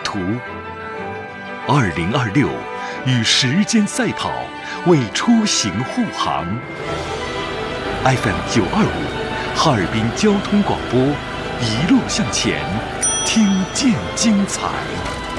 途。2026，与时间赛跑，为出行护航。FM 925，哈尔滨交通广播，一路向前，听见精彩。